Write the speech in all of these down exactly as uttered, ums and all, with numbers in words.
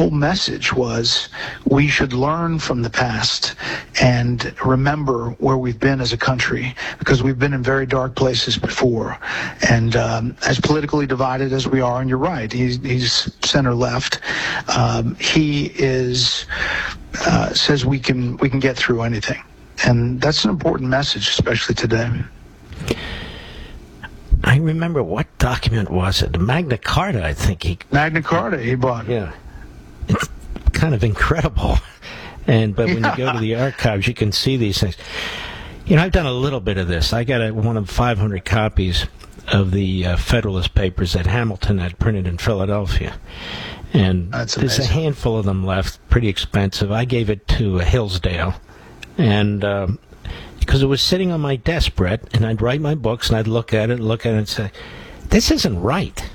whole message was we should learn from the past and remember where we've been as a country, because we've been in very dark places before. And um, as politically divided as we are, and you're right, he's, he's center-left, um, he is uh, says we can we can get through anything. And that's an important message, especially today. I remember, what document was it? The Magna Carta, I think he... Magna Carta he bought. Yeah. It's kind of incredible. And But when yeah. you go to the archives, you can see these things. You know, I've done a little bit of this. I got a, one of five hundred copies of the uh, Federalist Papers that Hamilton had printed in Philadelphia. And That's there's amazing. a handful of them left, pretty expensive. I gave it to uh, Hillsdale. And... Um, because it was sitting on my desk, Brett, and I'd write my books, and I'd look at it, look at it, and say, this isn't right.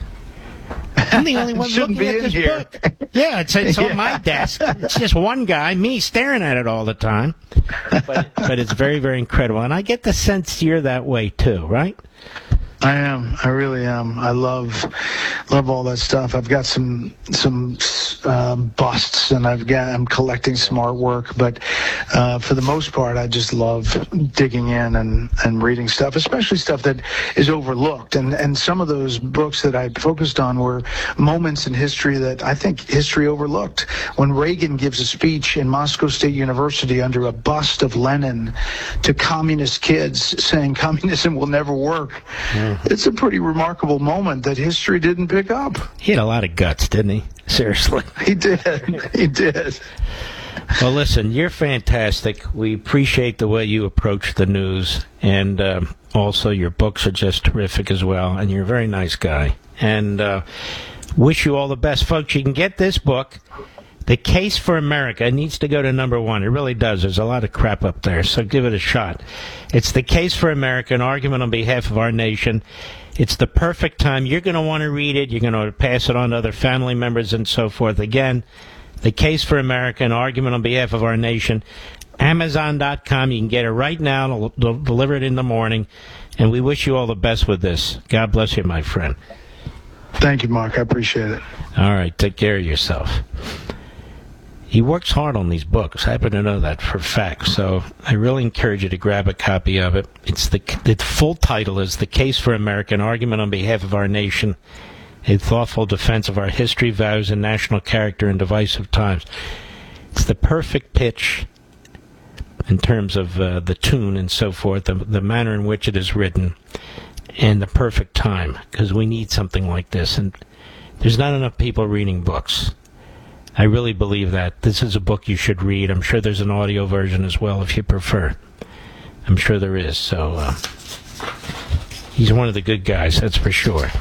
I'm the only one looking be at in this here. book. Yeah, it's, it's yeah. on my desk. It's just one guy, me, staring at it all the time. But, but it's very, very incredible. And I get the sense you're that way, too, right? I am. I really am. I love, love all that stuff. I've got some some uh, busts, and I've got I'm collecting some artwork. But uh, for the most part, I just love digging in and, and reading stuff, especially stuff that is overlooked. And and some of those books that I focused on were moments in history that I think history overlooked. When Reagan gives a speech in Moscow State University under a bust of Lenin to communist kids, saying communism will never work. Yeah. It's a pretty remarkable moment that history didn't pick up. He had a lot of guts, didn't he? Seriously. He did. He did. Well, listen, you're fantastic. We appreciate the way you approach the news. And uh, also your books are just terrific as well. And you're a very nice guy. And uh, wish you all the best. Folks, you can get this book, The Case for America. It needs to go to number one. It really does. There's a lot of crap up there, so give it a shot. It's The Case for America, an argument on behalf of our nation. It's the perfect time. You're going to want to read it. You're going to pass it on to other family members and so forth. Again, The Case for America, an argument on behalf of our nation. Amazon dot com. You can get it right now. They'll, they'll deliver it in the morning. And we wish you all the best with this. God bless you, my friend. Thank you, Mark. I appreciate it. All right. Take care of yourself. He works hard on these books. I happen to know that for a fact. So I really encourage you to grab a copy of it. It's the, the full title is The Case for America, an argument on behalf of our nation, a thoughtful defense of our history, values, and national character in divisive times. It's the perfect pitch in terms of uh, the tune and so forth, the, the manner in which it is written, and the perfect time, because we need something like this. And there's not enough people reading books. I really believe that. This is a book you should read. I'm sure there's an audio version as well if you prefer. I'm sure there is. So uh, he's one of the good guys, that's for sure.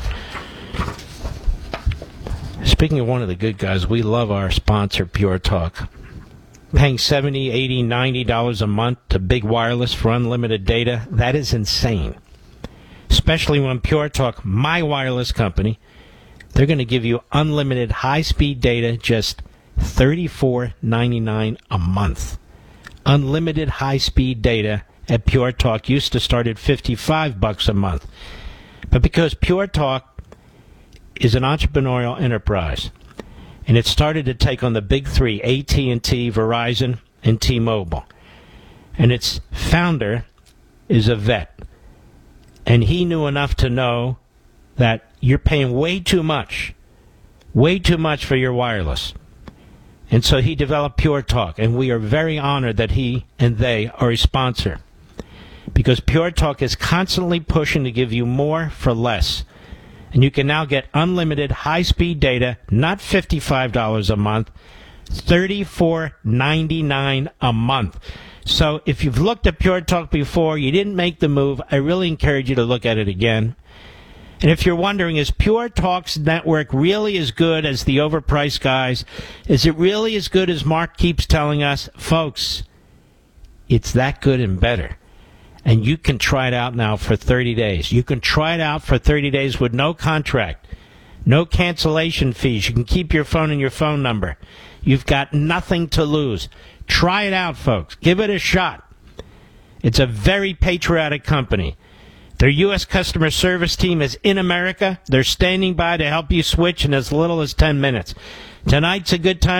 Speaking of one of the good guys, we love our sponsor, Pure Talk. Paying seventy dollars, eighty dollars, ninety dollars a month to Big Wireless for unlimited data, that is insane. Especially when Pure Talk, my wireless company, they're going to give you unlimited high-speed data, just thirty-four ninety-nine a month. Unlimited high-speed data at Pure Talk used to start at fifty-five bucks a month. But because Pure Talk is an entrepreneurial enterprise, and it started to take on the big three, A T and T, Verizon, and T-Mobile, and its founder is a vet, and he knew enough to know that you're paying way too much, way too much for your wireless. And so he developed Pure Talk, and we are very honored that he and they are a sponsor, because Pure Talk is constantly pushing to give you more for less. And you can now get unlimited high-speed data, not fifty-five dollars a month, thirty-four ninety-nine a month. So if you've looked at Pure Talk before, you didn't make the move, I really encourage you to look at it again. And if you're wondering, is Pure Talk's network really as good as the overpriced guys? Is it really as good as Mark keeps telling us? Folks, it's that good and better. And you can try it out now for thirty days. You can try it out for thirty days with no contract, no cancellation fees. You can keep your phone and your phone number. You've got nothing to lose. Try it out, folks. Give it a shot. It's a very patriotic company. Their U S customer service team is in America. They're standing by to help you switch in as little as ten minutes. Tonight's a good time.